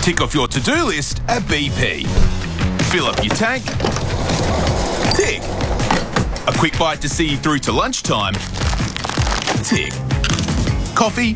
Tick off your to-do list at BP. Fill up your tank. Tick. A quick bite to see you through to lunchtime. Tick. Coffee.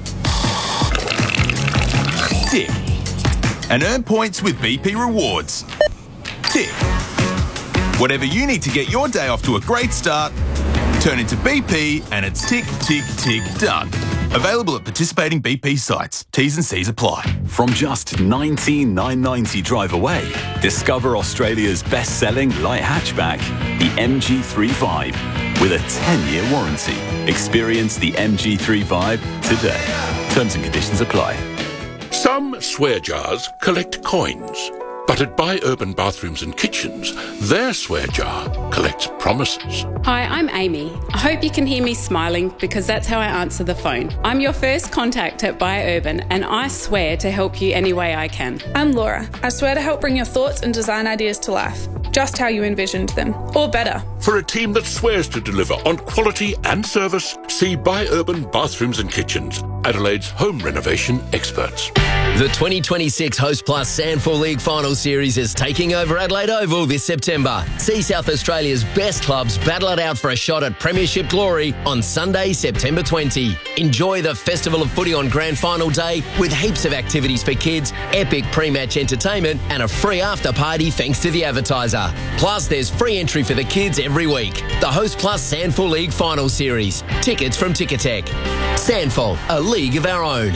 Tick. And earn points with BP Rewards. Tick. Whatever you need to get your day off to a great start, turn into BP and it's tick, tick, tick, done. Available at participating BP sites. T's and C's apply. From just $19,990 drive away, discover Australia's best-selling light hatchback, the MG3 Vibe, with a 10-year warranty. Experience the MG3 Vibe today. Terms and conditions apply. Some swear jars collect coins, but at Buy Urban Bathrooms and Kitchens, their swear jar collects promises. Hi, I'm Amy. I hope you can hear me smiling because that's how I answer the phone. I'm your first contact at Buy Urban and I swear to help you any way I can. I'm Laura. I swear to help bring your thoughts and design ideas to life, just how you envisioned them, or better. For a team that swears to deliver on quality and service, see Buy Urban Bathrooms and Kitchens, Adelaide's home renovation experts. The 2026 Host Plus SANFL League Final Series is taking over Adelaide Oval this September. See South Australia's best clubs battle it out for a shot at Premiership glory on Sunday, September 20. Enjoy the Festival of Footy on Grand Final Day with heaps of activities for kids, epic pre-match entertainment and a free after-party thanks to the advertiser. Plus, there's free entry for the kids every week. The Host Plus SANFL League Final Series. Tickets from Ticketek. SANFL, a league of our own.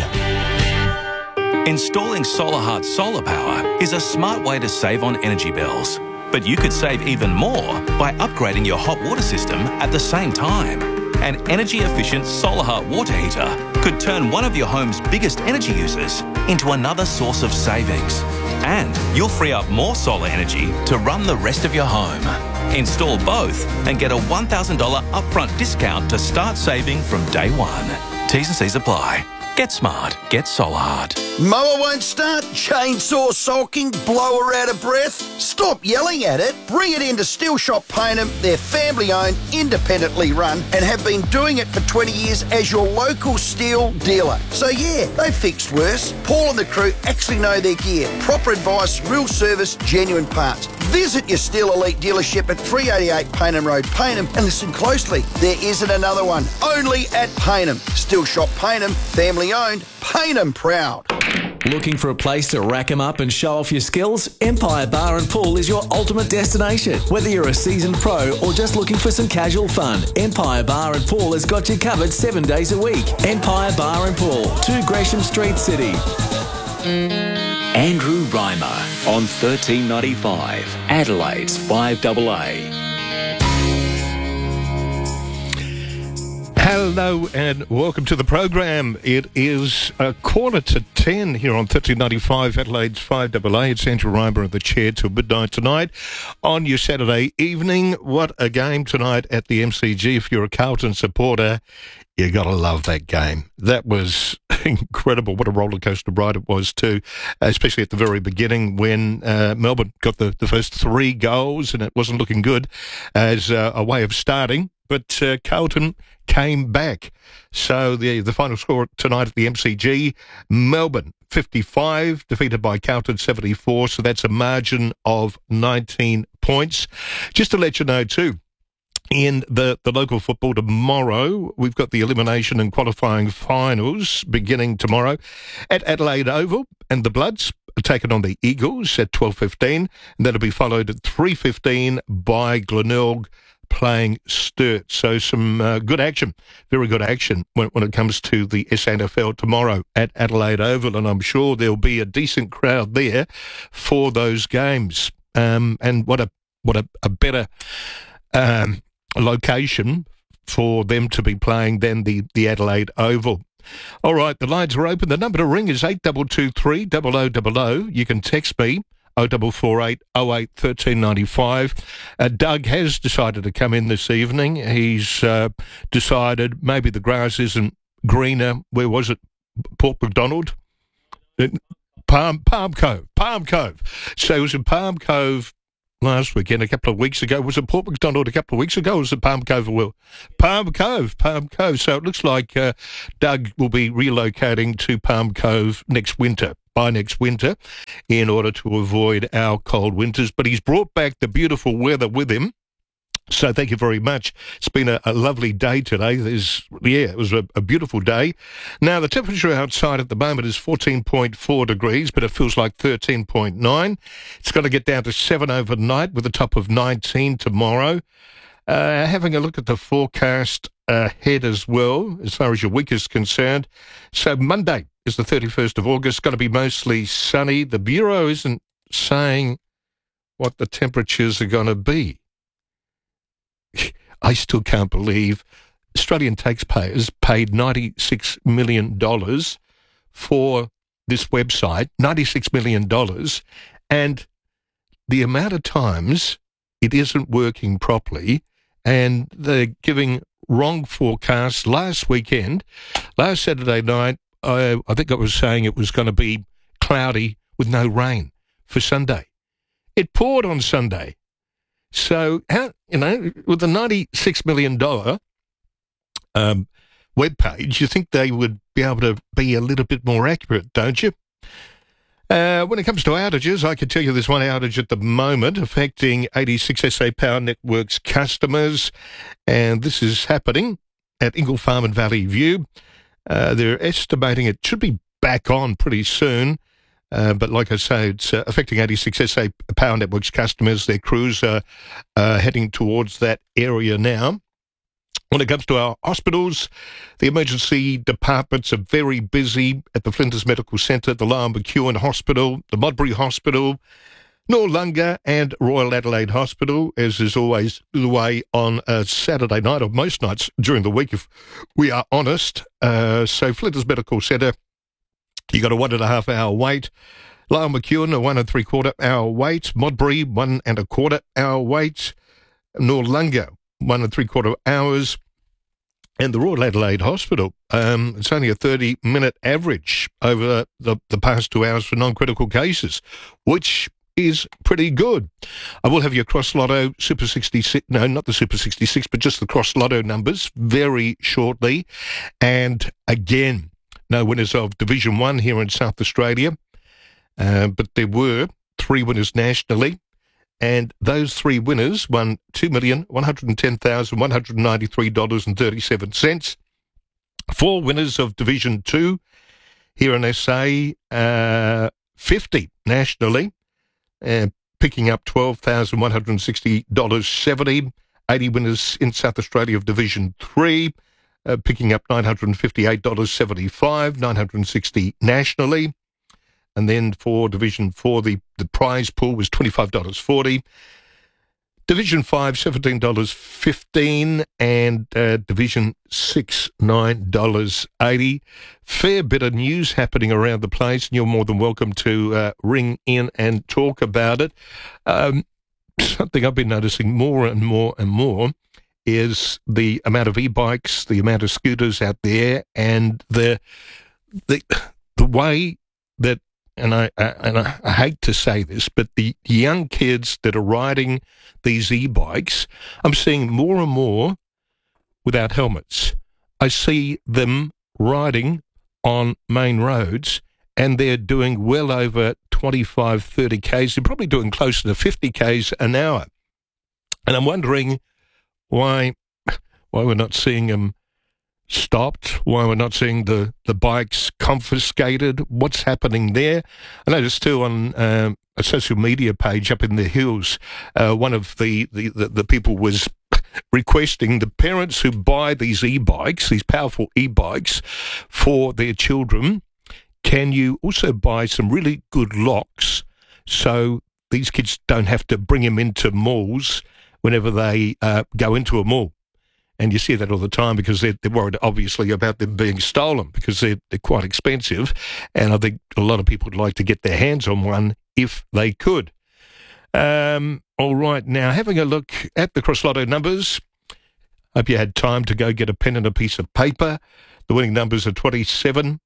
Installing SolarHeart solar power is a smart way to save on energy bills. But you could save even more by upgrading your hot water system at the same time. An energy-efficient SolarHeart water heater could turn one of your home's biggest energy users into another source of savings. And you'll free up more solar energy to run the rest of your home. Install both and get a $1,000 upfront discount to start saving from day one. T's and C's apply. Get smart. Get SolarHeart. Mower won't start? Chainsaw sulking? Blower out of breath? Stop yelling at it. Bring it into Steel Shop Payneham. They're family-owned, independently run, and have been doing it for 20 years as your local steel dealer. So yeah, they've fixed worse. Paul and the crew actually know their gear. Proper advice, real service, genuine parts. Visit your Steel Elite dealership at 388 Payneham Road, Payneham, and listen closely. There isn't another one. Only at Payneham. Steel Shop Payneham, family-owned, Payneham proud. Looking for a place to rack 'em up and show off your skills? Empire Bar and Pool is your ultimate destination. Whether you're a seasoned pro or just looking for some casual fun, Empire Bar and Pool has got you covered 7 days a week. Empire Bar and Pool, 2 Gresham Street, City. Andrew Reimer on 1395, Adelaide's 5AA. Hello and welcome to the program. It is 9:45 here on 1395 Adelaide's 5AA. It's Andrew Reimer in the chair till midnight tonight on your Saturday evening. What a game tonight at the MCG. If you're a Carlton supporter, you got to love that game. That was incredible. What a roller coaster ride it was too, especially at the very beginning when Melbourne got the first 3 goals and it wasn't looking good as a way of starting. But Carlton came back. So the final score tonight at the MCG, Melbourne 55, defeated by Carlton 74. So that's a margin of 19 points. Just to let you know too, in the local football tomorrow, we've got the elimination and qualifying finals beginning tomorrow at Adelaide Oval, and the Bloods are taking on the Eagles at 12:15, and that'll be followed at 3:15 by Glenelg playing Sturt. So some good action, very good action when it comes to the SANFL tomorrow at Adelaide Oval, and I'm sure there'll be a decent crowd there for those games. And what a better location for them to be playing than the Adelaide Oval. All right, the lines are open. The number to ring is 8223 0000. You can text me 0448 08 1395. Doug has decided to come in this evening. He's decided maybe the grass isn't greener. Where was it? Port MacDonald? Palm Cove. So it was in Palm Cove last weekend, a couple of weeks ago. Was it Port MacDonald a couple of weeks ago, or was it Palm Cove? Palm Cove. So it looks like Doug will be relocating to Palm Cove next winter. by next winter in order to avoid our cold winters. But he's brought back the beautiful weather with him. So thank you very much. It's been a lovely day today. It was a beautiful day. Now, the temperature outside at the moment is 14.4 degrees, but it feels like 13.9. It's going to get down to 7 overnight with a top of 19 tomorrow. Having a look at the forecast ahead as well, as far as your week is concerned. So Monday is the 31st of August, going to be mostly sunny. The Bureau isn't saying what the temperatures are going to be. I still can't believe Australian taxpayers paid $96 million for this website, $96 million, and the amount of times it isn't working properly, and they're giving wrong forecasts. Last Saturday night, I think I was saying it was going to be cloudy with no rain for Sunday. It poured on Sunday. So, with the $96 million webpage, you think they would be able to be a little bit more accurate, don't you? When it comes to outages, I can tell you there's one outage at the moment affecting 86 SA Power Networks customers, and this is happening at Ingle Farm and Valley View. They're estimating it should be back on pretty soon. But like I say, it's affecting 86 SA Power Networks customers. Their crews are heading towards that area now. When it comes to our hospitals, the emergency departments are very busy at the Flinders Medical Centre, the Lyell McEwen Hospital, the Modbury Hospital, Noarlunga and Royal Adelaide Hospital, as is always the way on a Saturday night, or most nights during the week, if we are honest. So Flinders Medical Centre, you got a 1.5 hour wait. Lyell McEwen, a 1 3/4 hour wait. Modbury, 1 1/4 hour wait. Noarlunga, 1 3/4 hours. And the Royal Adelaide Hospital, it's only a 30-minute average over the past 2 hours for non-critical cases, which is pretty good. I will have your Cross Lotto Super 66, no, not the Super 66, but just the Cross Lotto numbers very shortly. And again, no winners of Division 1 here in South Australia, but there were 3 winners nationally, and those 3 winners won $2,110,193.37. 4 winners of Division 2 here in SA, 50 nationally, picking up $12,160.70. 80 winners in South Australia of Division 3, picking up $958.75, 960 nationally. And then for Division 4, the prize pool was $25.40. Division 5, $17.15, and Division 6, $9.80. Fair bit of news happening around the place, and you're more than welcome to ring in and talk about it. Something I've been noticing more and more and more is the amount of e-bikes, the amount of scooters out there, and the way that, and I hate to say this, but the young kids that are riding these e-bikes, I'm seeing more and more without helmets. I see them riding on main roads, and they're doing well over 25, 30 Ks. They're probably doing closer to 50 Ks an hour. And I'm wondering why we're not seeing them stopped, why we're not seeing the bikes confiscated, what's happening there. I noticed too on a social media page up in the hills, one of the people was requesting the parents who buy these e-bikes, these powerful e-bikes for their children, can you also buy some really good locks so these kids don't have to bring them into malls whenever they go into a mall? And you see that all the time because they're worried, obviously, about them being stolen because they're quite expensive. And I think a lot of people would like to get their hands on one if they could. All right, now having a look at the Cross Lotto numbers. Hope you had time to go get a pen and a piece of paper. The winning numbers are 27,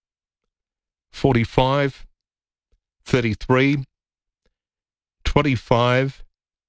45, 33, 25,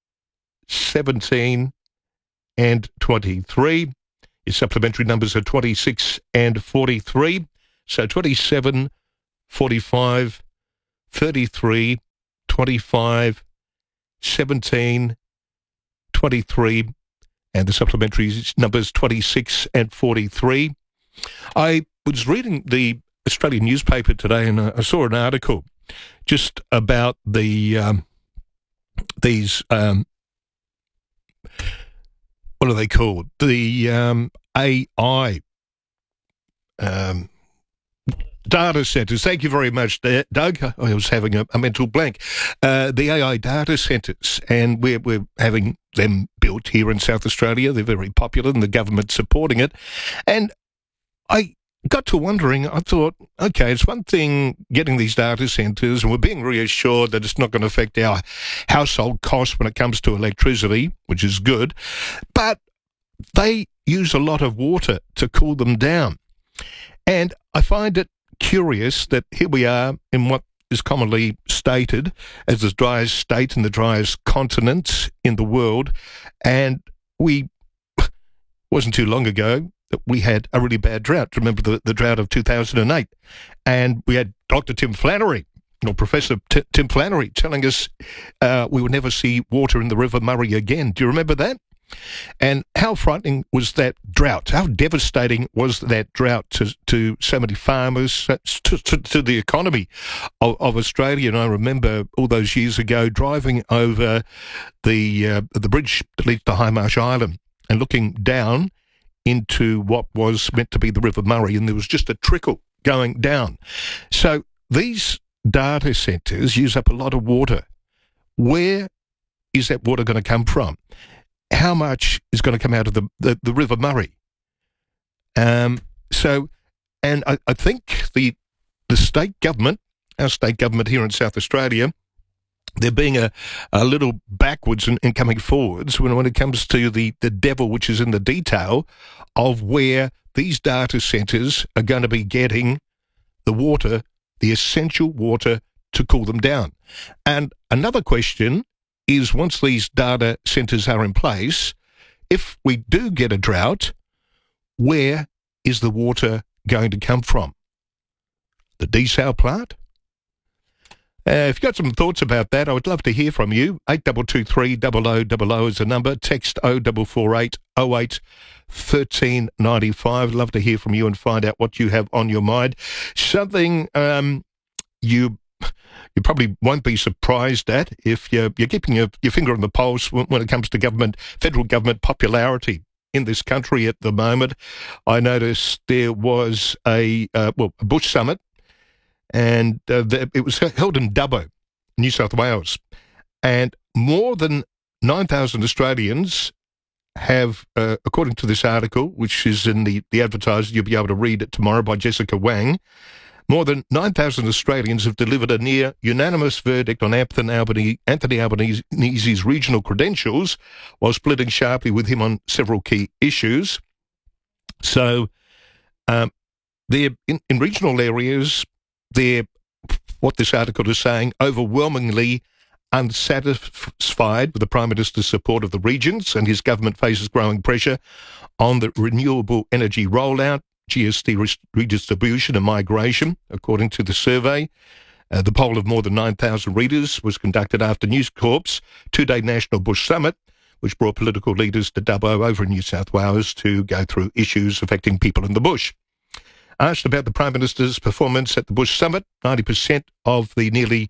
17, and 23. Your supplementary numbers are 26 and 43. So 27, 45, 33, 25, 17, 23, and the supplementary numbers 26 and 43. I was reading the Australian newspaper today, and I saw an article just about these what are they called? The AI data centres. Thank you very much, Doug. I was having a mental blank. The AI data centres, and we're having them built here in South Australia. They're very popular, and the government's supporting it. And I got to wondering, I thought, okay, it's one thing getting these data centres, and we're being reassured that it's not going to affect our household costs when it comes to electricity, which is good, but they use a lot of water to cool them down. And I find it curious that here we are in what is commonly stated as the driest state and the driest continent in the world, and wasn't too long ago that we had a really bad drought. Remember the drought of 2008? And we had Dr. Tim Flannery, or Professor Tim Flannery, telling us we would never see water in the River Murray again. Do you remember that? And how frightening was that drought? How devastating was that drought to so many farmers, to the economy of Australia? And I remember all those years ago driving over the bridge that leads to Highmarsh Island and looking down into what was meant to be the River Murray, and there was just a trickle going down. So these data centres use up a lot of water. Where is that water going to come from? How much is going to come out of the River Murray? And I think the state government, our state government here in South Australia, they're being a little backwards in coming forwards when it comes to the devil, which is in the detail of where these data centres are going to be getting the water, the essential water to cool them down. And another question is, once these data centres are in place, if we do get a drought, where is the water going to come from? The desal plant? If you've got some thoughts about that, I would love to hear from you. 8223 0000 is the number. Text 0448 08 1395. Love to hear from you and find out what you have on your mind. Something you probably won't be surprised at if you're keeping your finger on the pulse when it comes to federal government popularity in this country at the moment. I noticed there was a Bush summit, and it was held in Dubbo, New South Wales, and more than 9,000 Australians have, according to this article, which is in the Advertiser, you'll be able to read it tomorrow, by Jessica Wang, more than 9,000 Australians have delivered a near unanimous verdict on Anthony Albanese's regional credentials, while splitting sharply with him on several key issues. So they're in regional areas, they're, what this article is saying, overwhelmingly unsatisfied with the Prime Minister's support of the regions, and his government faces growing pressure on the renewable energy rollout, GST redistribution and migration, according to the survey. The poll of more than 9,000 readers was conducted after News Corp's two-day National Bush Summit, which brought political leaders to Dubbo over in New South Wales to go through issues affecting people in the bush. Asked about the Prime Minister's performance at the Bush Summit, 90% of the nearly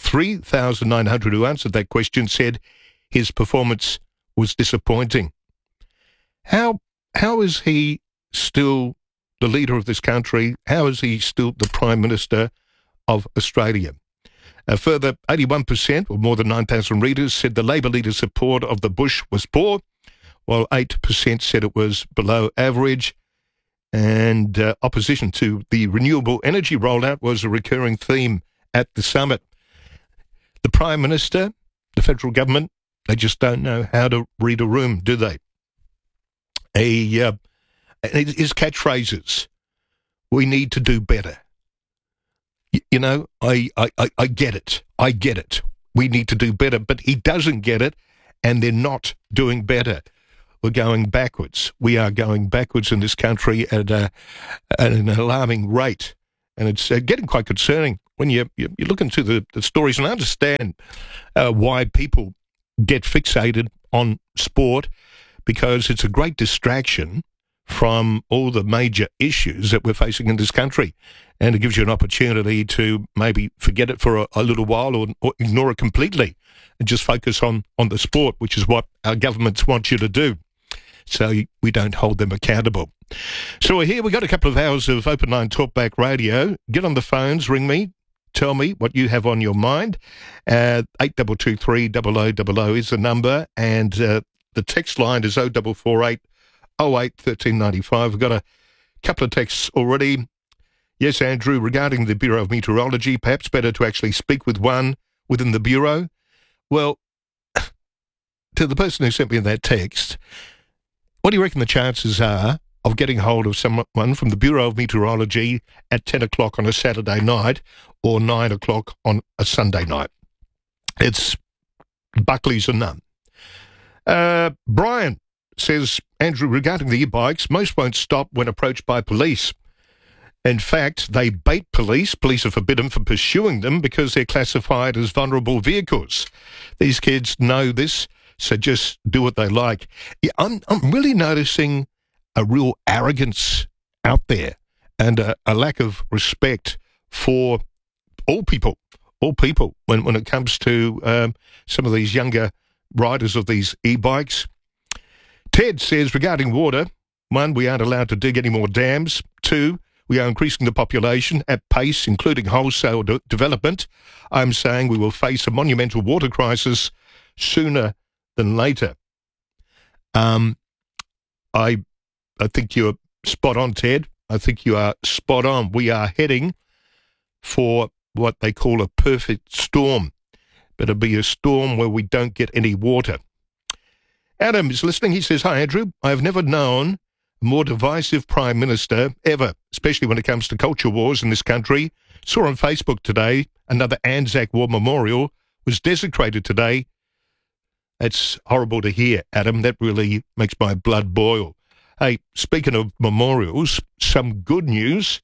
3,900 who answered that question said his performance was disappointing. How is he still the leader of this country? How is he still the Prime Minister of Australia? A further 81%, or more than 9,000 readers, said the Labor leader's support of the Bush was poor, while 8% said it was below average. And opposition to the renewable energy rollout was a recurring theme at the summit. The Prime Minister, the federal government, they just don't know how to read a room, do they? His catchphrases, we need to do better. You know, I get it. I get it. We need to do better, but he doesn't get it, and they're not doing better. We're going backwards. We are going backwards in this country at an alarming rate, and it's getting quite concerning when you look into the stories, and I understand why people get fixated on sport, because it's a great distraction from all the major issues that we're facing in this country. And it gives you an opportunity to maybe forget it for a little while or ignore it completely and just focus on the sport, which is what our governments want you to do. So we don't hold them accountable. So here we've got a couple of hours of Open Line Talkback Radio. Get on the phones, ring me, tell me what you have on your mind. 8223 0000 is the number, and the text line is 0448 08 1395. We've got a couple of texts already. Yes, Andrew, regarding the Bureau of Meteorology, perhaps better to actually speak with one within the Bureau. Well, to the person who sent me that text, what do you reckon the chances are of getting hold of someone from the Bureau of Meteorology at 10 o'clock on a Saturday night or 9 o'clock on a Sunday night? It's Buckley's a none. Brian says, Andrew, regarding the e-bikes, most won't stop when approached by police. In fact, they bait police. Police are forbidden from pursuing them because they're classified as vulnerable vehicles. These kids know this, so just do what they like. Yeah, I'm really noticing a real arrogance out there and a lack of respect for all people when it comes to some of these younger riders of these e-bikes. Ted says, regarding water, 1, we aren't allowed to dig any more dams. 2, we are increasing the population at pace, including wholesale development. I'm saying we will face a monumental water crisis sooner than later. I think you're spot on, Ted. I think you are spot on. We are heading for what they call a perfect storm. But it'll be a storm where we don't get any water. Adam is listening. He says, hi, Andrew. I have never known a more divisive Prime Minister ever, especially when it comes to culture wars in this country. Saw on Facebook today another Anzac War memorial was desecrated today. That's horrible to hear, Adam. That really makes my blood boil. Hey, speaking of memorials, some good news.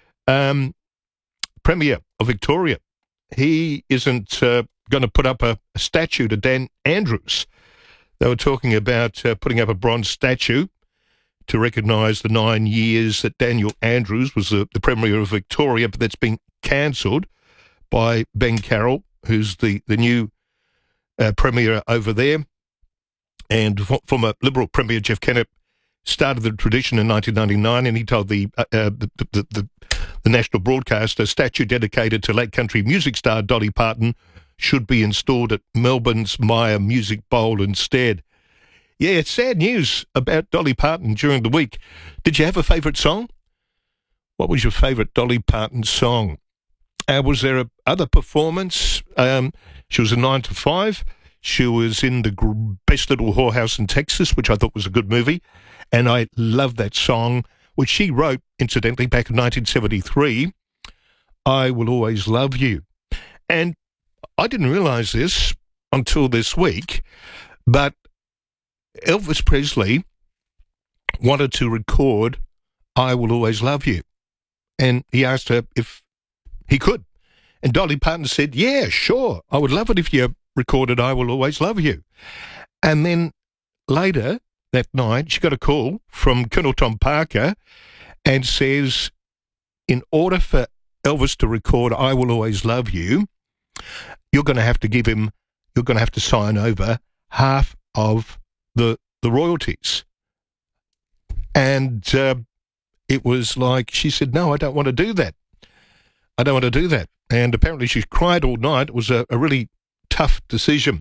Premier of Victoria, he isn't going to put up a statue to Dan Andrews. They were talking about putting up a bronze statue to recognise the 9 years that Daniel Andrews was the Premier of Victoria, but that's been cancelled by Ben Carroll, who's the new Premier over there. And former Liberal Premier Jeff Kennett started the tradition in 1999, and he told the national broadcaster a statue dedicated to late country music star Dolly Parton should be installed at Melbourne's Myer Music Bowl instead. Yeah, it's sad news about Dolly Parton during the week. Did you have a favourite song? What was your favourite Dolly Parton song? Was there other performance? She was in 9 to 5. She was in the Best Little Whorehouse in Texas, which I thought was a good movie. And I love that song, which she wrote, incidentally, back in 1973, I Will Always Love You. And I didn't realise this until this week, but Elvis Presley wanted to record I Will Always Love You. And he asked her if he could. And Dolly Parton said, yeah, sure, I would love it if you recorded I Will Always Love You. And then later that night, she got a call from Colonel Tom Parker and says, in order for Elvis to record I Will Always Love You, you're going to have to sign over half of the royalties. And it was like, she said, no, I don't want to do that. I don't want to do that. And apparently she cried all night. It was a really tough decision.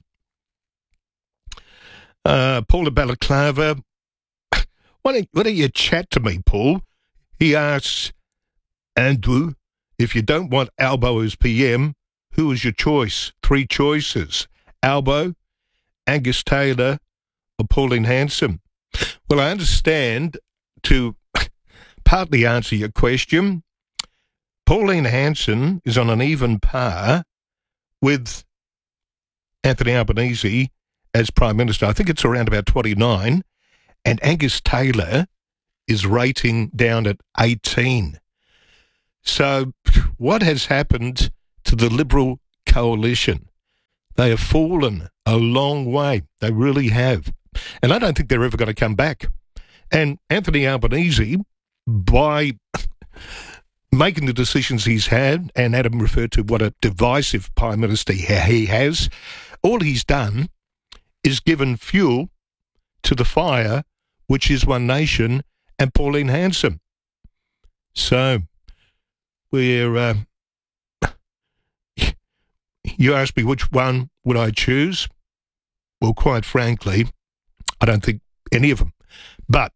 Paul of Balaclava, why don't you chat to me, Paul? He asks, Andrew, if you don't want Albo as PM, who is your choice? 3 choices. Albo, Angus Taylor, or Pauline Hanson? Well, I understand, to partly answer your question, Pauline Hanson is on an even par with Anthony Albanese as Prime Minister. I think it's around about 29, and Angus Taylor is rating down at 18. So what has happened to the Liberal coalition. They have fallen a long way. They really have. And I don't think they're ever going to come back. And Anthony Albanese, by making the decisions he's had, and Adam referred to what a divisive Prime Minister he has, all he's done is given fuel to the fire, which is One Nation and Pauline Hanson. So, we're... you asked me which one would I choose? Well, quite frankly, I don't think any of them. But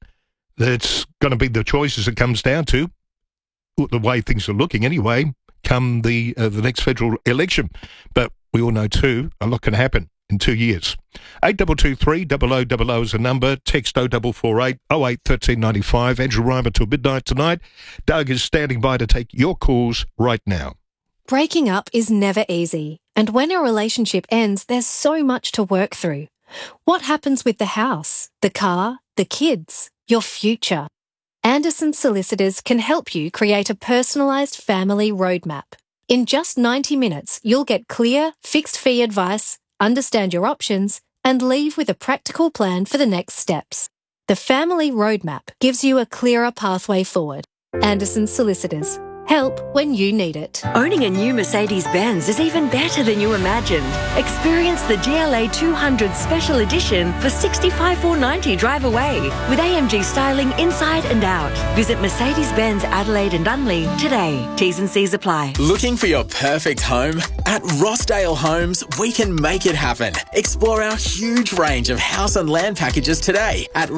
that's going to be the choices it comes down to, the way things are looking anyway, come the next federal election. But we all know, too, a lot can happen in 2 years. 8223 0000 is the number. Text 0448 08 1395. Andrew Reimer till midnight tonight. Doug is standing by to take your calls right now. Breaking up is never easy, and when a relationship ends, there's so much to work through. What happens with the house, the car, the kids, your future? Anderson Solicitors can help you create a personalised family roadmap. In just 90 minutes, you'll get clear, fixed-fee advice, understand your options, and leave with a practical plan for the next steps. The Family Roadmap gives you a clearer pathway forward. Anderson Solicitors. Help when you need it. Owning a new Mercedes-Benz is even better than you imagined. Experience the GLA 200 Special Edition for $65,490 drive away with AMG styling inside and out. Visit Mercedes-Benz Adelaide and Unley today. T's and C's apply. Looking for your perfect home? At Rossdale Homes, we can make it happen. Explore our huge range of house and land packages today at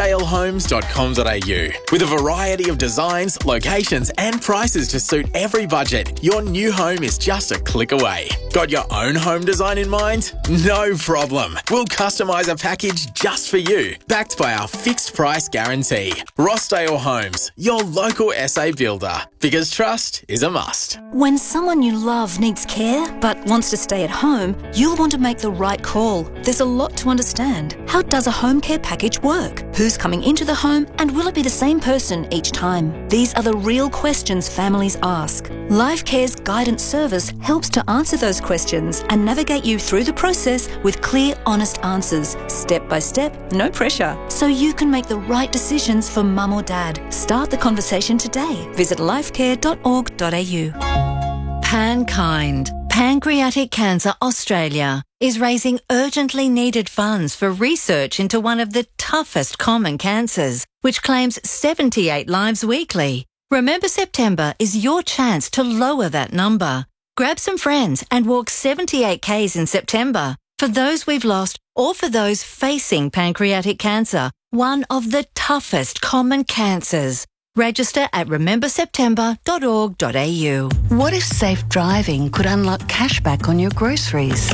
rossdalehomes.com.au. With a variety of designs, locations and prices to suit every budget, your new home is just a click away. Got your own home design in mind? No problem. We'll customise a package just for you, backed by our fixed price guarantee. Rossdale Homes, your local SA builder, because trust is a must. When someone you love needs care but wants to stay at home, you'll want to make the right call. There's a lot to understand. How does a home care package work? Who's coming into the home, and will it be the same person each time? These are the real questions families ask. LifeCare's guidance service helps to answer those questions and navigate you through the process with clear, honest answers, step by step, no pressure, so you can make the right decisions for mum or dad. Start the conversation today. Visit lifecare.org.au. PanKind, Pancreatic Cancer Australia, is raising urgently needed funds for research into one of the toughest common cancers, which claims 78 lives weekly. Remember September is your chance to lower that number. Grab some friends and walk 78 Ks in September for those we've lost or for those facing pancreatic cancer, one of the toughest common cancers. Register at rememberseptember.org.au. What if safe driving could unlock cashback on your groceries?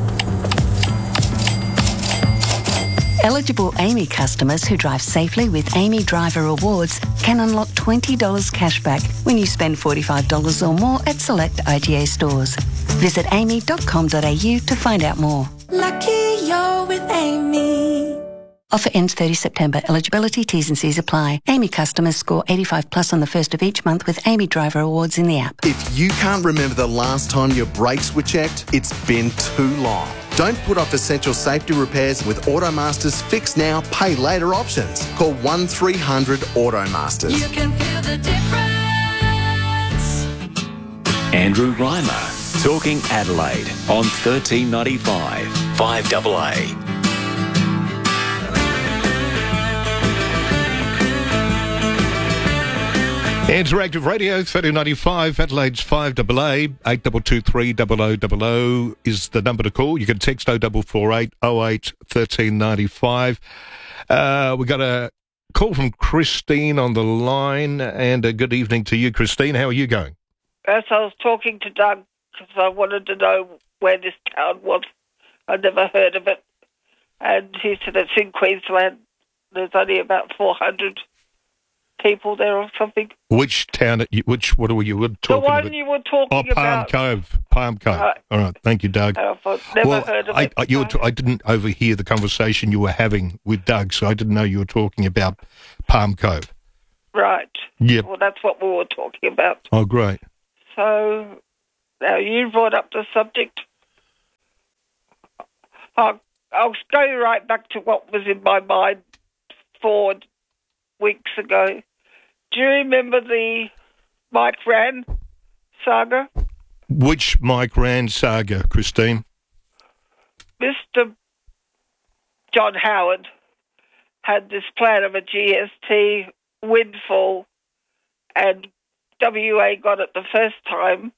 Eligible AAMI customers who drive safely with AAMI Driver Awards can unlock $20 cashback when you spend $45 or more at select IGA stores. Visit aami.com.au to find out more. Lucky you're with AAMI. Offer ends 30 September. Eligibility, T's and C's apply. AAMI customers score 85 plus on the first of each month with AAMI Driver Awards in the app. If you can't remember the last time your brakes were checked, it's been too long. Don't put off essential safety repairs with Automaster's Fix Now, Pay Later options. Call 1300 Automasters. You can feel the difference. Andrew Reimer, talking Adelaide on 1395 5AA. Interactive Radio, 1395, Adelaide's 5AA, 8223 0000 is the number to call. You can text 0448 08 1395. We got a call from Christine on the line, and a good evening to you, Christine. How are you going? Yes, I was talking to Doug because I wanted to know where this town was. I'd never heard of it. And he said it's in Queensland. There's only about 400 people there or something. Which town? What were you talking about? The one you were talking about. Palm Cove. All right. Thank you, Doug. I've never heard of it. I didn't overhear the conversation you were having with Doug, so I didn't know you were talking about Palm Cove. Right. Yep. Well, that's what we were talking about. Oh, great. So Now, you brought up the subject. I'll go right back to what was in my mind 4 weeks ago. Do you remember the Mike Rann saga? Which Mike Rann saga, Christine? Mr. John Howard had this plan of a GST windfall, and WA got it the first time.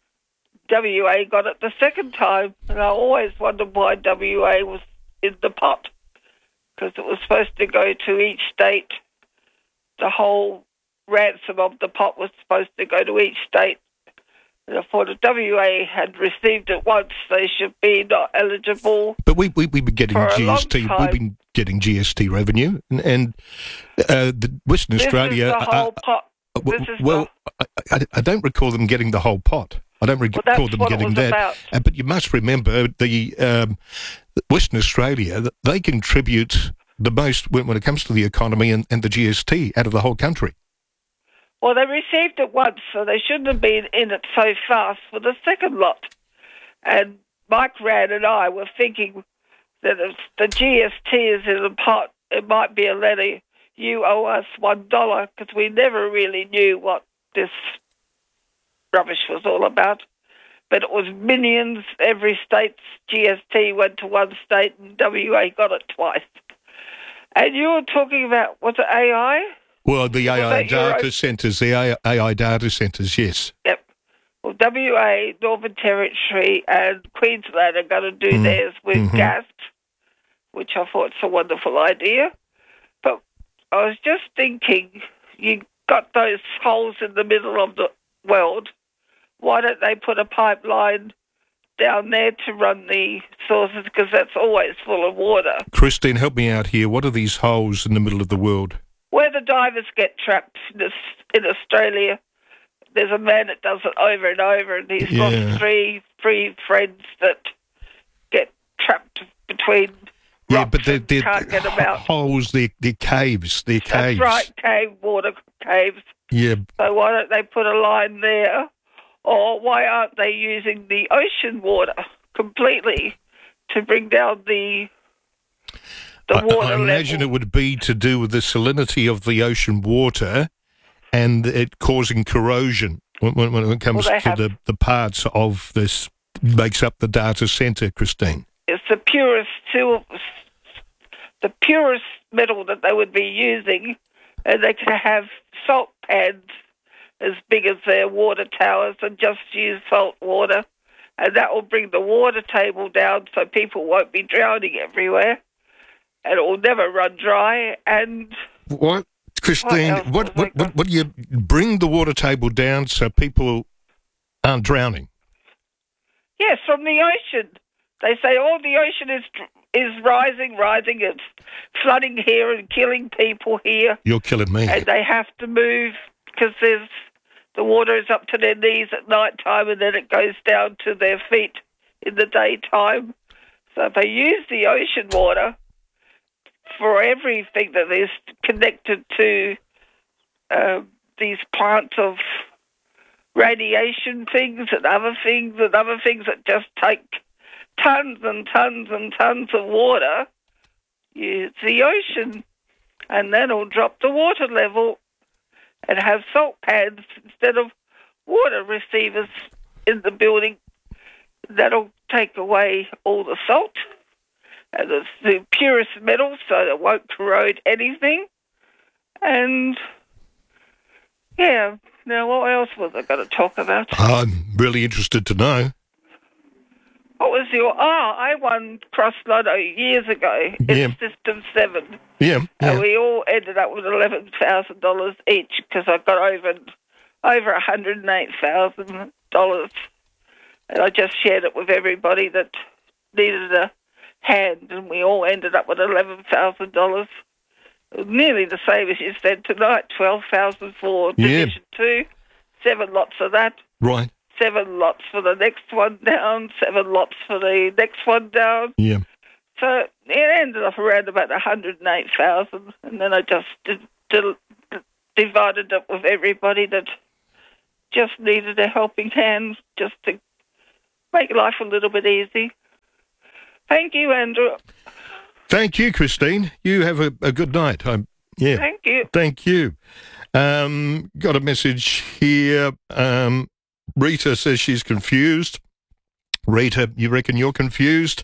WA got it the second time, and I always wondered why WA was in the pot, because it was supposed to go to each state. The whole ransom of the pot was supposed to go to each state. And I thought if WA had received it once, they should be not eligible. But we've been getting GST. We've been getting GST revenue, and the Western Australia. This is the whole pot. I don't recall them getting the whole pot. I don't recall them getting that. But you must remember the Western Australia. They contribute the most when it comes to the economy and the GST out of the whole country. Well, they received it once, so they shouldn't have been in it so fast for the second lot. And Mike Rann and I were thinking that if the GST is in the pot, it might be a letter, you owe us $1, because we never really knew what this rubbish was all about. But it was millions. Every state's GST went to one state, and WA got it twice. And you were talking about, was it AI? Well, the AI data centres, the AI data centres, yes. Yep. Well, WA, Northern Territory and Queensland are going to do theirs with gas, which I thought is a wonderful idea. But I was just thinking, you got those holes in the middle of the world. Why don't they put a pipeline down there to run the sources, because that's always full of water? Christine, help me out here. What are these holes in the middle of the world? Where the divers get trapped in Australia. There's a man that does it over and over, and he's got three friends that get trapped between rocks, but they're can't get them out. Holes, they're caves. They're caves. That's right, water caves. Yeah. So why don't they put a line there? Or why aren't they using the ocean water completely to bring down the water I imagine level? it would be to do with the salinity of the ocean water and it causing corrosion when it comes to the parts of this makes up the data centre, Christine. It's the purest metal that they would be using, and they can have salt pads as big as their water towers and just use salt water, and that will bring the water table down so people won't be drowning everywhere, and it will never run dry. And what, Christine? What do you bring the water table down so people aren't drowning? Yes, from the ocean. They say, the ocean is rising. It's flooding here and killing people here. You're killing me. And they have to move because the water is up to their knees at night time, and then it goes down to their feet in the daytime. So if they use the ocean water for everything that is connected to these plants of radiation things and other things that just take tons and tons and tons of water, use the ocean, and then it'll drop the water level and have salt pads instead of water receivers in the building. That'll take away all the salt and the purest metal, so it won't corrode anything. And now what else was I going to talk about? I'm really interested to know. What was I won Cross Lotto years ago in System 7. Yeah. And we all ended up with $11,000 each because I got over $108,000. And I just shared it with everybody that needed a hand, and we all ended up with $11,000. Nearly the same as you said tonight, $12,000 for Division 2, 7 lots of that. Right. 7 lots for the next one down, 7 lots for the next one down. Yeah. So it ended up around about $108,000, and then I just divided it with everybody that just needed a helping hand just to make life a little bit easy. Thank you, Andrew. Thank you, Christine. You have a good night. Yeah. Thank you. Thank you. Got a message here. Rita says she's confused. Rita, you reckon you're confused?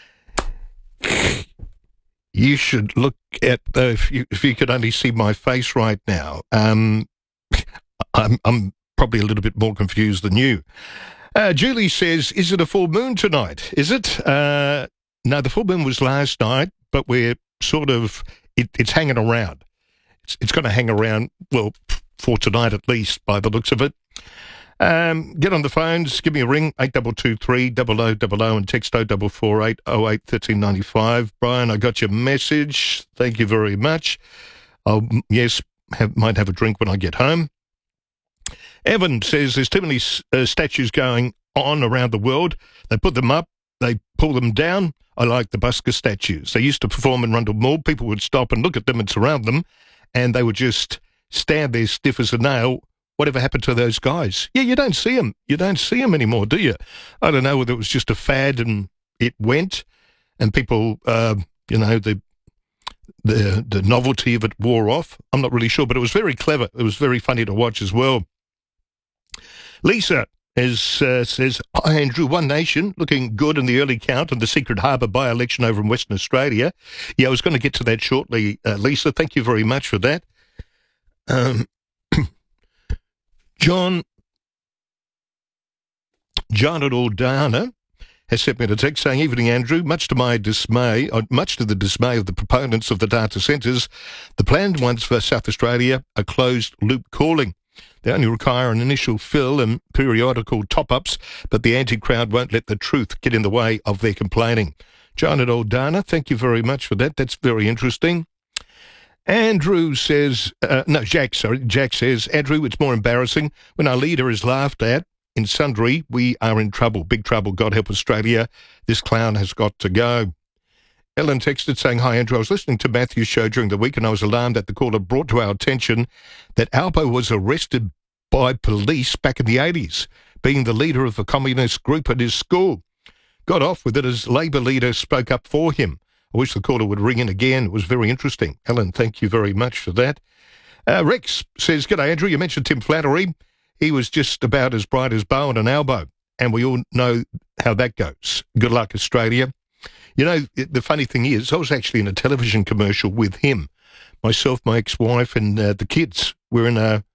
You should look at if you could only see my face right now. I'm probably a little bit more confused than you. Julie says, "Is it a full moon tonight? Is it?" No, the full moon was last night, but we're sort of it's hanging around. It's going to hang around, well, for tonight at least, by the looks of it. Get on the phones, give me a ring, 8223 0000 and text 0448 08 1395. Brian, I got your message. Thank you very much. Yes, might have a drink when I get home. Evan says there's too many statues going on around the world. They put them up, they pull them down. I like the busker statues. They used to perform in Rundle Mall. People would stop and look at them and surround them, and they would just stand there stiff as a nail. Whatever happened to those guys? Yeah, you don't see them. You don't see them anymore, do you? I don't know whether it was just a fad and it went, and people, the novelty of it wore off. I'm not really sure, but it was very clever. It was very funny to watch as well. Lisa says, "Hi, Andrew, One Nation, looking good in the early count in the Secret Harbour by-election over in Western Australia." Yeah, I was going to get to that shortly, Lisa. Thank you very much for that. John at Aldana has sent me a text saying, "Evening, Andrew. Much to the dismay of the proponents of the data centres, the planned ones for South Australia are closed-loop calling. They only require an initial fill and periodical top-ups, but the anti-crowd won't let the truth get in the way of their complaining." John at Aldana, thank you very much for that. That's very interesting. Andrew says, Jack says, "Andrew, it's more embarrassing. When our leader is laughed at in Sundry, we are in trouble. Big trouble. God help Australia. This clown has got to go." Ellen texted saying, "Hi, Andrew. I was listening to Matthew's show during the week and I was alarmed that the caller brought to our attention that Alpo was arrested by police back in the 80s, being the leader of a communist group at his school. Got off with it as Labor leader spoke up for him. I wish the caller would ring in again. It was very interesting." Ellen, thank you very much for that. Rex says, "G'day, Andrew. You mentioned Tim Flattery. He was just about as bright as bow and an elbow, and we all know how that goes. Good luck, Australia." You know, the funny thing is, I was actually in a television commercial with him. Myself, my ex-wife, and the kids were in a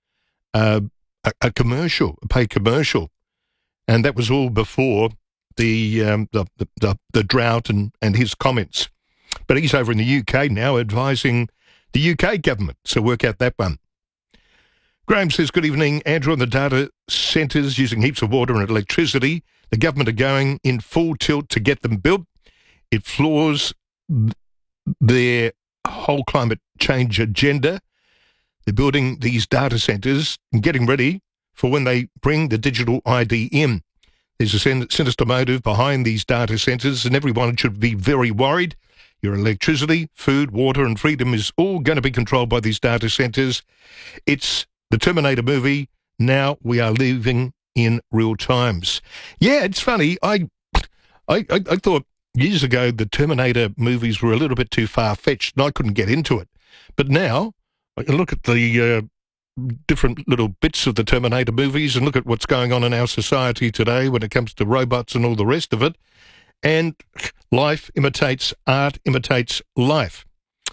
commercial, a paid commercial, and that was all before the drought and his comments. But he's over in the UK now advising the UK government, so work out that one. Graham says, "Good evening, Andrew. On the data centres using heaps of water and electricity, the government are going in full tilt to get them built. It floors their whole climate change agenda. They're building these data centres and getting ready for when they bring the digital ID in. There's a sinister motive behind these data centres, and everyone should be very worried. Your electricity, food, water and freedom is all going to be controlled by these data centres. It's the Terminator movie. Now we are living in real times." Yeah, it's funny. I thought years ago the Terminator movies were a little bit too far-fetched and I couldn't get into it. But now I can look at the different little bits of the Terminator movies and look at what's going on in our society today when it comes to robots and all the rest of it. And life imitates art, imitates life.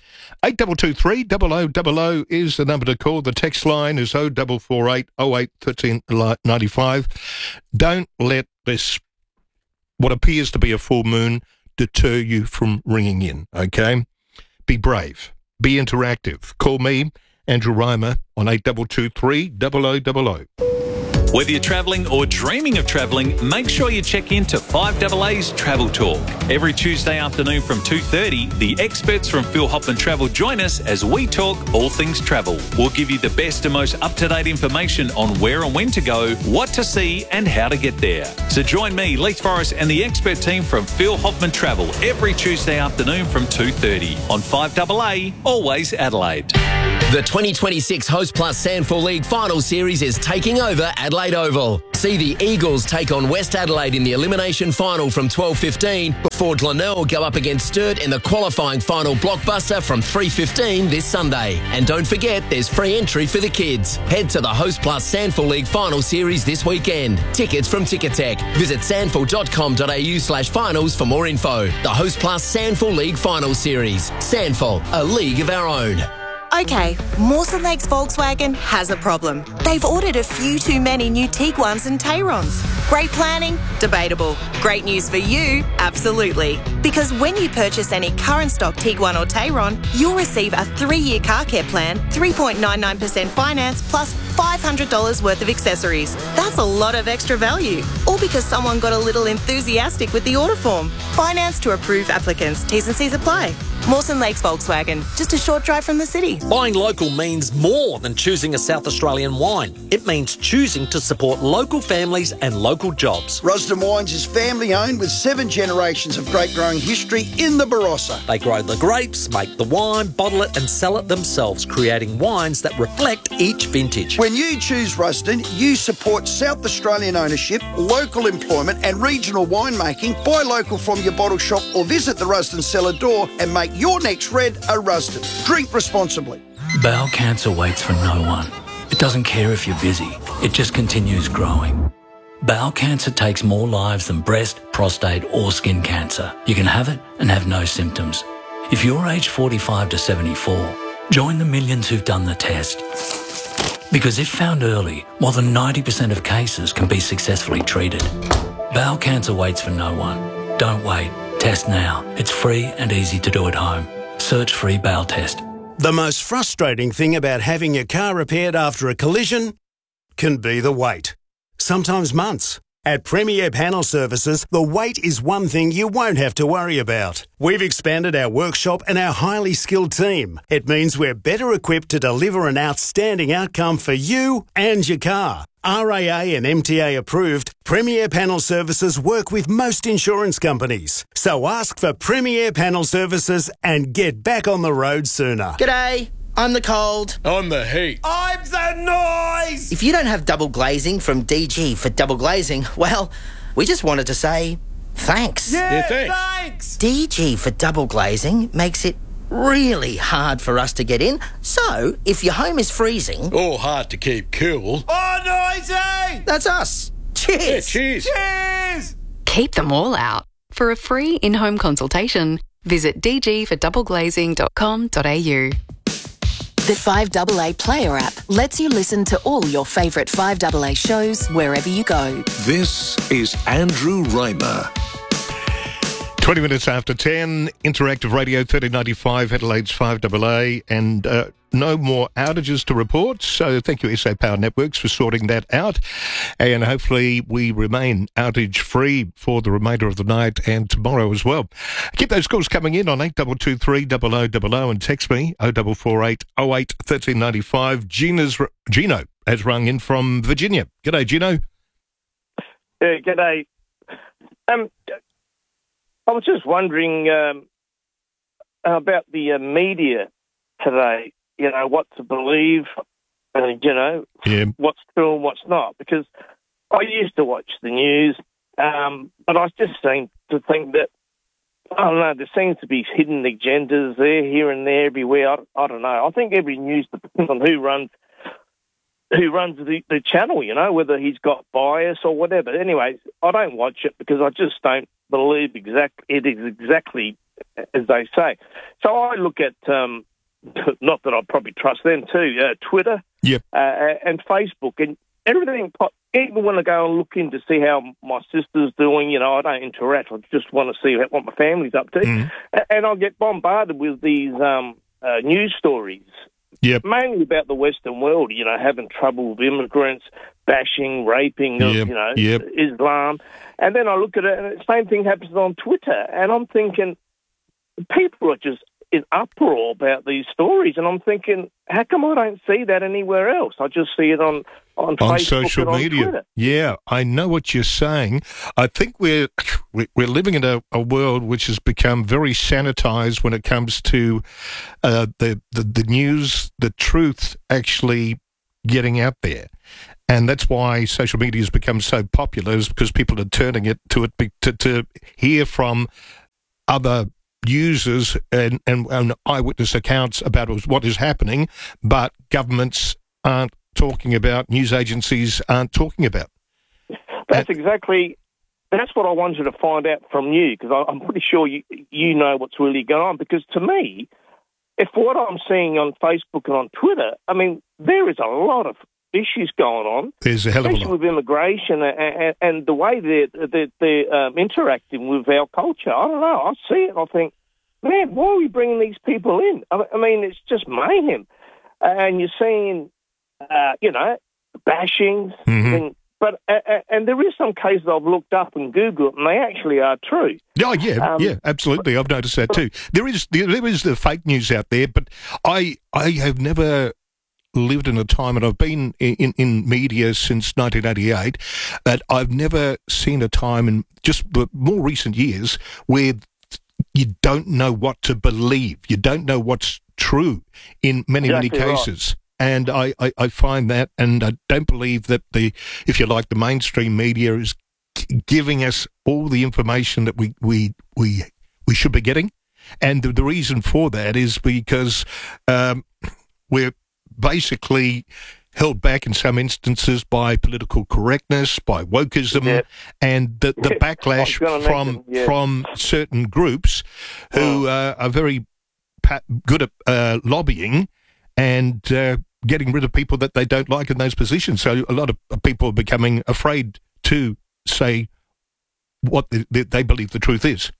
8223 0000 is the number to call. The text line is 0448 08 1395. Don't let this, what appears to be a full moon, deter you from ringing in, okay? Be brave. Be interactive. Call me, Andrew Reimer, on 8223 0000. Whether you're travelling or dreaming of travelling, make sure you check in to 5AA's Travel Talk. Every Tuesday afternoon from 2:30, the experts from Phil Hoffman Travel join us as we talk all things travel. We'll give you the best and most up-to-date information on where and when to go, what to see and how to get there. So join me, Leith Forrest and the expert team from Phil Hoffman Travel every Tuesday afternoon from 2:30 on 5AA, always Adelaide. The 2026 Host Plus Sandful League Final Series is taking over Adelaide Oval. See the Eagles take on West Adelaide in the elimination final from 12:15 before Glenelg go up against Sturt in the qualifying final blockbuster from 3:15 this Sunday. And don't forget, there's free entry for the kids. Head to the Host Plus Sandful League Final Series this weekend. Tickets from Ticketek. Visit sandful.com.au/finals for more info. The Host Plus Sandful League Final Series. Sandful, a league of our own. Okay, Mawson Lakes Volkswagen has a problem. They've ordered a few too many new Tiguans and Tayrons. Great planning? Debatable. Great news for you? Absolutely. Because when you purchase any current stock Tiguan or Tayron, you'll receive a 3-year car care plan, 3.99% finance, plus $500 worth of accessories. That's a lot of extra value. All because someone got a little enthusiastic with the order form. Finance to approved applicants. T's and C's apply. Mawson Lakes Volkswagen, just a short drive from the city. Buying local means more than choosing a South Australian wine. It means choosing to support local families and local jobs. Rusden Wines is family owned with 7 generations of grape growing history in the Barossa. They grow the grapes, make the wine, bottle it and sell it themselves, creating wines that reflect each vintage. When you choose Rusden, you support South Australian ownership, local employment and regional winemaking. Buy local from your bottle shop or visit the Rusden cellar door and make your next red a Rusden. Drink responsibly. Bowel cancer waits for no one. It doesn't care if you're busy. It just continues growing. Bowel cancer takes more lives than breast, prostate or skin cancer. You can have it and have no symptoms. If you're aged 45 to 74, join the millions who've done the test. Because if found early, more than 90% of cases can be successfully treated. Bowel cancer waits for no one. Don't wait. Test now. It's free and easy to do at home. Search free bowel test. The most frustrating thing about having your car repaired after a collision can be the wait. Sometimes months. At Premier Panel Services, the wait is one thing you won't have to worry about. We've expanded our workshop and our highly skilled team. It means we're better equipped to deliver an outstanding outcome for you and your car. RAA and MTA approved, Premier Panel Services work with most insurance companies. So ask for Premier Panel Services and get back on the road sooner. G'day, I'm the cold. I'm the heat. I'm the noise! If you don't have double glazing from DG for double glazing, well, we just wanted to say thanks. Yeah, thanks. DG for double glazing makes it really hard for us to get in. So, if your home is freezing... or hard to keep cool... oh, noisy! That's us. Cheers! Yeah, cheers! Cheers! Keep them all out. For a free in-home consultation, visit dgfordoubleglazing.com.au. The 5AA Player app lets you listen to all your favourite 5AA shows wherever you go. This is Andrew Reimer. 20 minutes after 10, Interactive Radio 1395, Adelaide's 5AA, and no more outages to report. So thank you, SA Power Networks, for sorting that out. And hopefully we remain outage-free for the remainder of the night and tomorrow as well. Keep those calls coming in on 8223 0000 and text me 0448 08 1395. Gino has rung in from Virginia. G'day, Gino. Yeah, g'day. I was just wondering about the media today, you know, what to believe, you know, what's true and what's not. Because I used to watch the news, but I just seem to think that, I don't know, there seems to be hidden agendas there, here and there, everywhere. I don't know. I think every news depends on who runs the channel, you know, whether he's got bias or whatever. Anyway, I don't watch it because I just don't believe it is exactly as they say. So I look at, not that I probably trust them too, Twitter and Facebook and everything. Even when I go and look in to see how my sister's doing, you know, I don't interact. I just want to see what my family's up to. And I get bombarded with these news stories. Mainly about the Western world, you know, having trouble with immigrants, bashing, raping, you know, Islam. And then I look at it, and the same thing happens on Twitter. And I'm thinking, people are just in uproar about these stories. And I'm thinking, how come I don't see that anywhere else? I just see it on Facebook social and media. On Twitter. Yeah, I know what you're saying. I think we're living in a world which has become very sanitized when it comes to the news, the truth actually getting out there. And that's why social media has become so popular, is because people are turning it to hear from other users and eyewitness accounts about what is happening, but governments aren't talking about, news agencies aren't talking about. That's what I wanted to find out from you, because I'm pretty sure you know what's really going on. Because to me, if what I'm seeing on Facebook and on Twitter, I mean, there is a lot of issues going on. There's a hell of a lot. Especially with immigration and the way they're interacting with our culture. I don't know. I see it and I think, man, why are we bringing these people in? I mean, it's just mayhem. And you're seeing, bashings. Mm-hmm. But there is some cases I've looked up and Googled, and they actually are true. Oh, yeah, absolutely. I've noticed that too. There is the fake news out there, but I have never lived in a time, and I've been in media since 1988, that I've never seen a time in just the more recent years where you don't know what to believe. You don't know what's true in many cases. Right. And I find that, and I don't believe that the mainstream media is giving us all the information that we should be getting. And the reason for that is because we're basically held back in some instances by political correctness, by wokeism, and the backlash from certain groups who are very good at lobbying and getting rid of people that they don't like in those positions. So a lot of people are becoming afraid to say what they believe the truth is.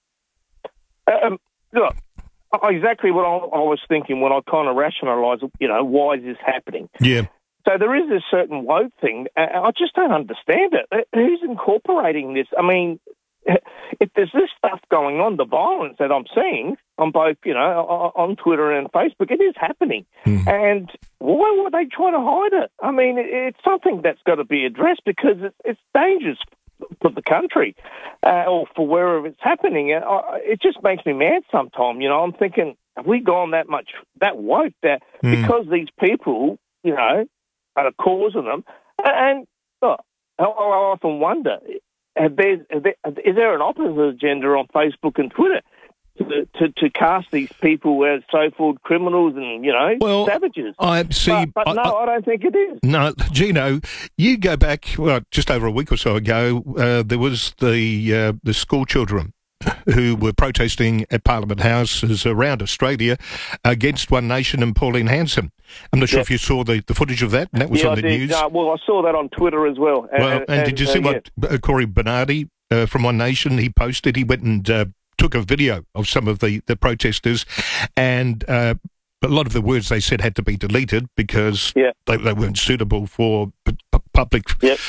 Look, exactly what I was thinking when I kind of rationalised, why is this happening? Yeah. So there is this certain woke thing. I just don't understand it. Who's incorporating this? I mean, if there's this stuff going on, the violence that I'm seeing on both, on Twitter and Facebook, it is happening. And why were they trying to hide it? I mean, it's something that's got to be addressed because it's dangerous for the country or for wherever it's happening. It just makes me mad sometimes. I'm thinking, have we gone that woke that because these people, are the cause of them? And I often wonder, is there an opposite agenda on Facebook and Twitter to cast these people as so-called criminals and, savages? I don't think it is. No, Gino, you go back, just over a week or so ago, there was the school children who were protesting at Parliament House around Australia against One Nation and Pauline Hanson. I'm not sure if you saw the footage of that, and that was on the news. I saw that on Twitter as well. And did you see what Corey Bernardi from One Nation, he posted? He went and took a video of some of the protesters, and a lot of the words they said had to be deleted because they weren't suitable for public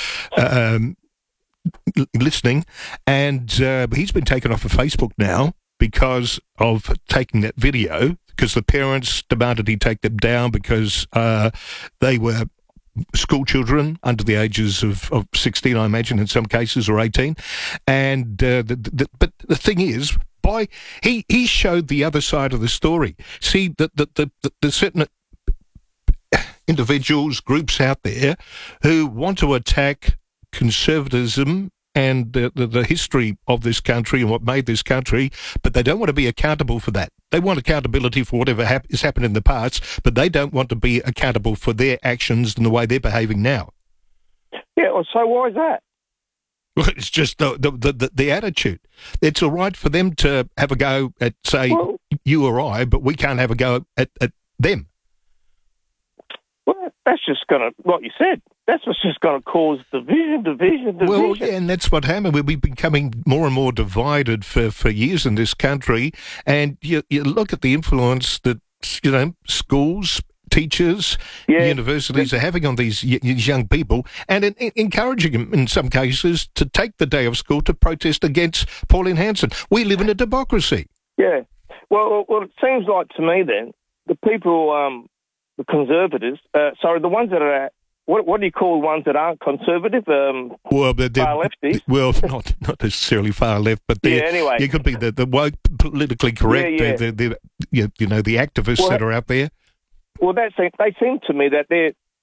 listening, and he's been taken off of Facebook now because of taking that video, because the parents demanded he take them down because they were school children under the ages of 16, I imagine, in some cases, or 18. And but the thing is, he showed the other side of the story. See, the certain individuals, groups out there who want to attack conservatism and the history of this country and what made this country, but they don't want to be accountable for that. They want accountability for whatever has happened in the past, but they don't want to be accountable for their actions and the way they're behaving now. Yeah, well, so why is that? Well, it's just the attitude. It's all right for them to have a go at, say, you or I, but we can't have a go at them. Well, that's just going to, what you said, that's what's just going to cause division. Well, yeah, and that's what happened. We've been becoming more and more divided for years in this country, and you look at the influence that, schools, teachers, universities are having on these young people, and encouraging them, in some cases, to take the day of school to protest against Pauline Hanson. We live in a democracy. Yeah. Well, it seems like to me then, the people... the conservatives, the ones that are, what do you call ones that aren't conservative? Far lefties? Well, not necessarily far left, but anyway. You could be the woke, politically correct, the activists that are out there. Well, they seem to me that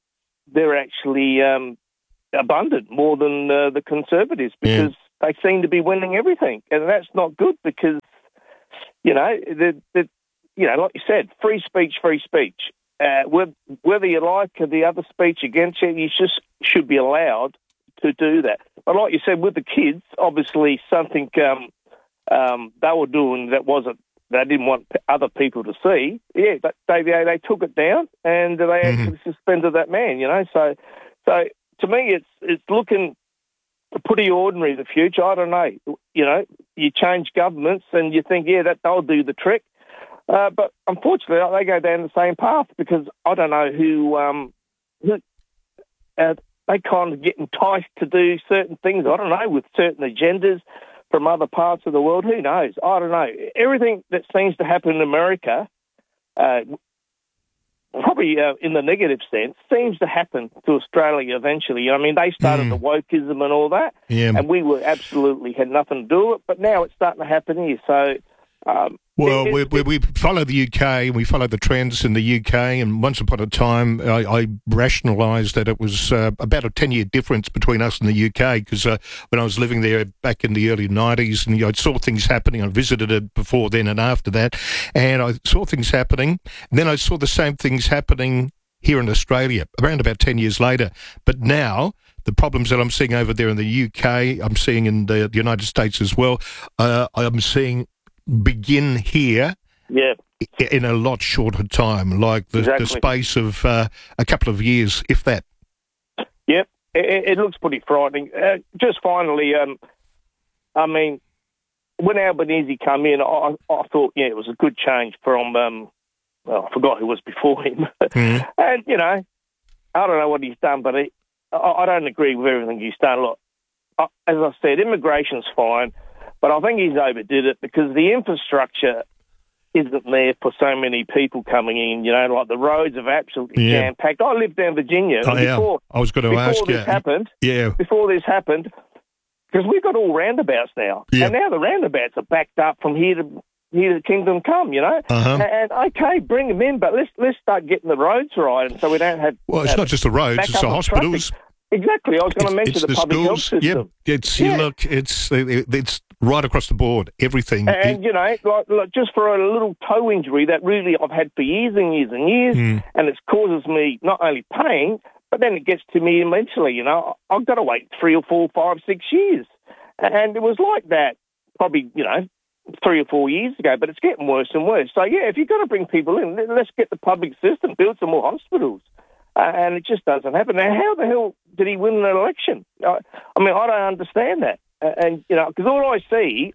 they're actually abundant more than the Conservatives because they seem to be winning everything, and that's not good because like you said, free speech. Whether you like the other speech against you, you just should be allowed to do that. But like you said, with the kids, obviously something they were doing that they didn't want other people to see. Yeah, but they took it down and they actually suspended that man. So to me, it's looking pretty ordinary. The future, I don't know. You change governments and you think, that they'll do the trick. But unfortunately, they go down the same path because I don't know who they kind of get enticed to do certain things. I don't know, with certain agendas from other parts of the world. Who knows? I don't know. Everything that seems to happen in America, probably in the negative sense, seems to happen to Australia eventually. I mean, they started the wokeism and all that, and we absolutely had nothing to do with it, but now it's starting to happen here. So... we follow the UK and we follow the trends in the UK, and once upon a time I rationalised that it was about a 10-year difference between us and the UK because when I was living there back in the early 90s and I saw things happening, I visited it before then and after that, and I saw things happening, and then I saw the same things happening here in Australia around about 10 years later. But now the problems that I'm seeing over there in the UK, I'm seeing in the United States as well, I'm seeing begin here in a lot shorter time, like the space of a couple of years, if that. Yep, it looks pretty frightening. Just finally, I mean, when Albanese came in, I thought, it was a good change from, I forgot who was before him. And, I don't know what he's done, but I don't agree with everything he's done. Look, as I said, immigration's fine, but I think he's overdid it because the infrastructure isn't there for so many people coming in. Like the roads are absolutely jam-packed. I lived down in Virginia. Before, I was going to ask you. Before this happened, because we've got all roundabouts now. Yeah. And now the roundabouts are backed up from here to Kingdom Come, And okay, bring them in, but let's start getting the roads right, and so we don't have. Well, it's not just the roads; it's the hospitals. Exactly, I was going to mention the public health system. Look, it's right across the board, everything. And like just for a little toe injury that really I've had for years and years and years, and it causes me not only pain, but then it gets to me mentally. I've got to wait 3 or 4, 5, 6 years, and it was like that probably 3 or 4 years ago, but it's getting worse and worse. So, if you're going to bring people in, let's get the public system, build some more hospitals. And it just doesn't happen. Now, how the hell did he win an election? I mean, I don't understand that. And, because all I see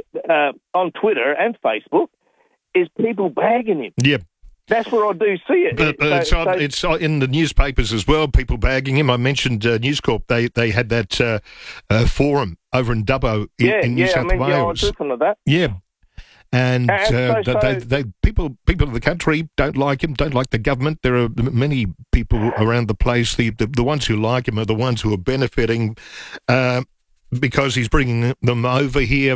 on Twitter and Facebook is people bagging him. Yep. That's where I do see it. But it's in the newspapers as well, people bagging him. I mentioned News Corp. They had that forum over in Dubbo in New South Wales. I was listening to that. Yeah. And people of the country don't like him, don't like the government. There are many people around the place. The ones who like him are the ones who are benefiting because he's bringing them over here.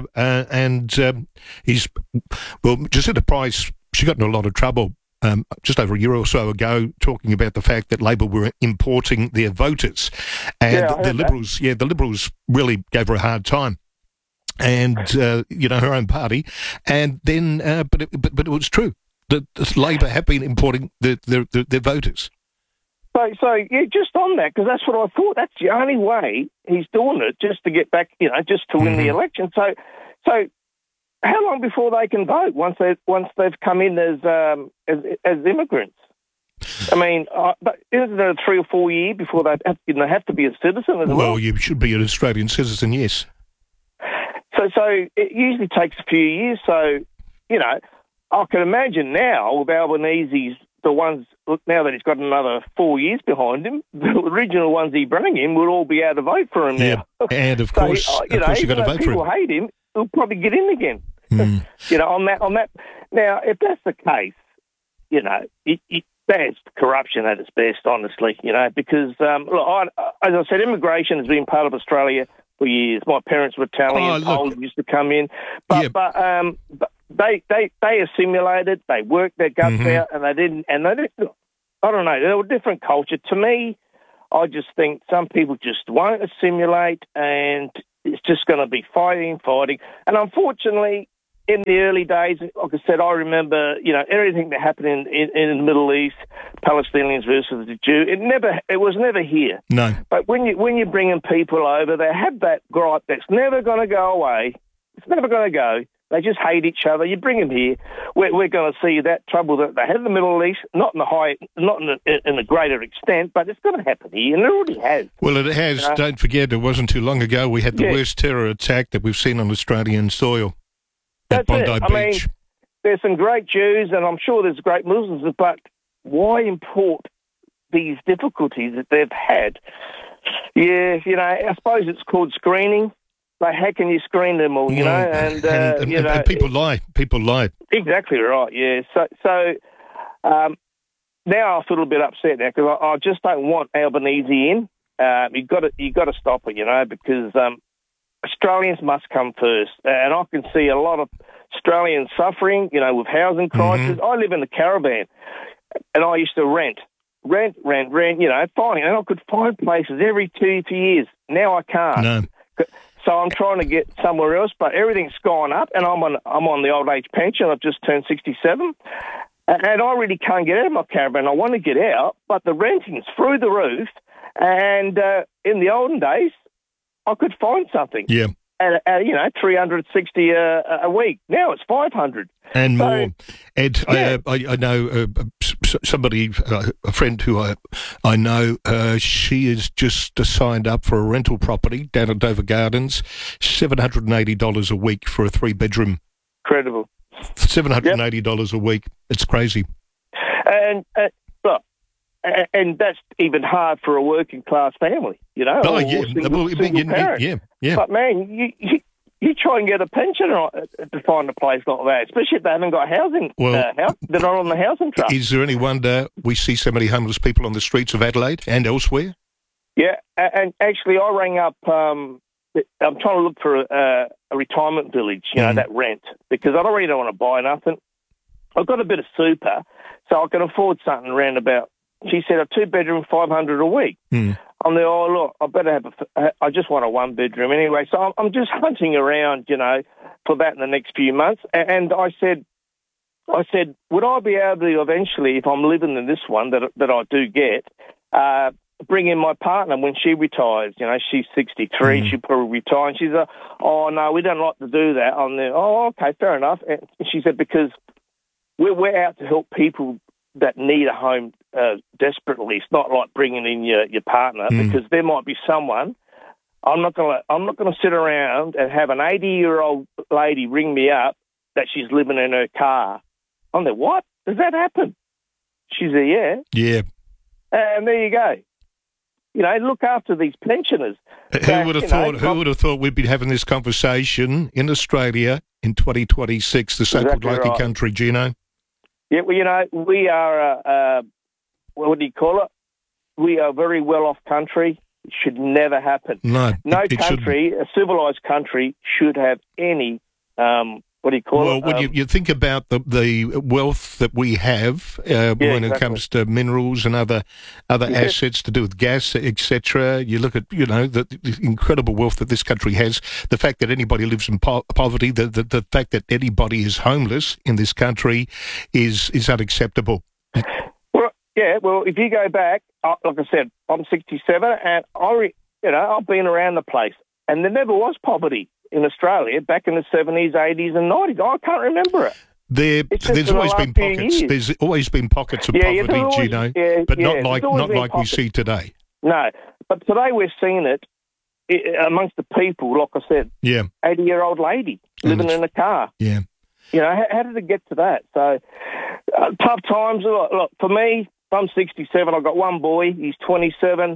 Jacinta Price, she got in a lot of trouble just over a year or so ago, talking about the fact that Labor were importing their voters, and the Liberals really gave her a hard time. And her own party, and then but it was true that Labor have been importing their voters. So just on that, because that's what I thought. That's the only way he's doing it, just to get back, just to win the election. So how long before they can vote once they've come in as immigrants? I mean, but isn't it a 3 or 4 year before they have to be a citizen as well? Well, you should be an Australian citizen, yes. So it usually takes a few years. So, I can imagine now with Albanese's, the ones, now that he's got another 4 years behind him, the original ones he bring in will all be able to vote for him now. And of course, you've got to vote for him. People hate him, he'll probably get in again. On that. Now, if that's the case, that's corruption at its best, honestly, because, look, as I said, immigration has been part of Australia for years. My parents were Italian, Poles used to come in, but they assimilated, they worked their guts out, and they didn't. I don't know, they were a different culture. To me, I just think some people just won't assimilate, and it's just going to be fighting. And unfortunately, in the early days, like I said, I remember, everything that happened in the Middle East, Palestinians versus the Jew. It was never here. No. But when you're bringing people over, they have that gripe that's never going to go away. It's never going to go. They just hate each other. You bring them here, we're going to see that trouble that they had in the Middle East, not in a greater extent, but it's going to happen here, and it already has. Well, it has. Don't forget, it wasn't too long ago we had the worst terror attack that we've seen on Australian soil at Bondi Beach. I mean, there's some great Jews, and I'm sure there's great Muslims, but why import these difficulties that they've had? Yeah, I suppose it's called screening. Like, how can you screen them all, And people lie. People lie. Exactly right, yeah. So now I feel a bit upset now because I just don't want Albanese in. You've got to stop it, because Australians must come first. And I can see a lot of Australians suffering, with housing crisis. I live in a caravan, and I used to rent, finding, and I could find places every 2 years. Now I can't. No. So I'm trying to get somewhere else, but everything's gone up, and I'm on the old age pension. I've just turned 67, and I really can't get out of my caravan. I want to get out, but the renting's through the roof. And in the olden days, I could find something. Yeah. At 360 a week. Now it's 500 and more. Ed, yeah. I know somebody, a friend who I know. She is just signed up for a rental property down at Dover Gardens. $780 a week for a 3-bedroom. Incredible. $780 a week. It's crazy. And look. And that's even hard for a working class family, Oh, yeah. Single parent. Yeah. But man, you try and get a pensioner to find a place like that, especially if they haven't got housing. They're not on the housing trust. Is there any wonder we see so many homeless people on the streets of Adelaide and elsewhere? Yeah, and actually, I rang up. I'm trying to look for a retirement village, that rent, because I really don't want to buy nothing. I've got a bit of super, so I can afford something around about. She said a 2-bedroom, $500 a week. I'm there. Oh, look, I better have I just want a 1-bedroom anyway. So I'm just hunting around, for that in the next few months. And I said, would I be able to eventually, if I'm living in this one that I do get, bring in my partner when she retires? She's 63. She'll probably retire. And she said, oh no, we don't like to do that. I'm there. Oh, okay, fair enough. And she said because we're out to help people that need a home desperately. It's not like bringing in your partner because there might be someone. I'm not gonna sit around and have an 80-year-old lady ring me up that she's living in her car. I'm there. What? Does that happen? She's there. Yeah. Yeah. And there you go. Look after these pensioners. Who would have thought we'd be having this conversation in Australia in 2026, the so-called Exactly lucky right. country, Gino? Yeah, well, we are, what do you call it? We are a very well-off country. It should never happen. No country, a civilised country, should have any, what do you call it? Well, when you think about the wealth that we have when it comes to minerals and other assets to do with gas, etc., you look at, the incredible wealth that this country has, the fact that anybody lives in poverty, the fact that anybody is homeless in this country is unacceptable. Well, if you go back, like I said, I'm 67, and I've been around the place, and there never was poverty in Australia back in the 70s, 80s and 90s. I can't remember it. There's always been pockets. There's always been pockets of poverty, Gino, but not like we see today. No, but today we're seeing it amongst the people, like I said. Yeah. 80-year-old lady living in a car. Yeah. How did it get to that? So, tough times. Look, for me, I'm 67. I've got one boy. He's 27.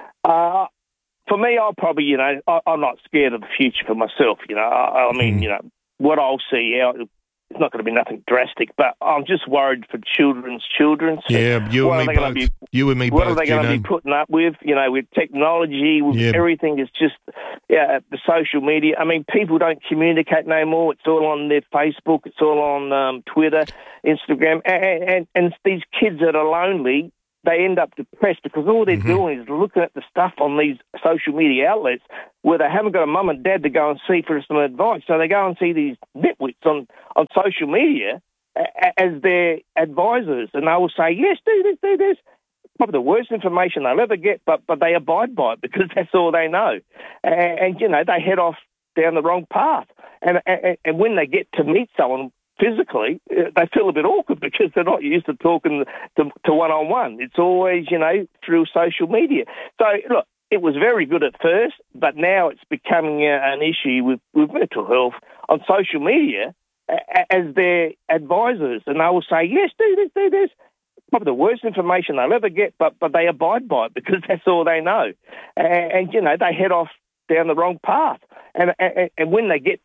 For me, I'll probably, I'm not scared of the future for myself. I mean, what I'll see out, it's not going to be nothing drastic, but I'm just worried for children's children. So yeah, you and me both. What are they going to be putting up with? With technology, with everything is just the social media. I mean, people don't communicate no more. It's all on their Facebook. It's all on Twitter, Instagram, and these kids that are lonely, they end up depressed because all they're doing is looking at the stuff on these social media outlets where they haven't got a mum and dad to go and see for some advice. So they go and see these nitwits on social media as their advisors, and they will say, yes, do this. Probably the worst information they'll ever get, but they abide by it because that's all they know. And you know, they head off down the wrong path. And when they get to meet someone physically, they feel a bit awkward because they're not used to talking to one-on-one. It's always, you know, through social media. So, look, it was very good at first, but now it's becoming an issue with mental health on social media as their advisors. And they will say, yes, do this. Probably the worst information they'll ever get, but they abide by it because that's all they know. And you know, they head off down the wrong path. And when they get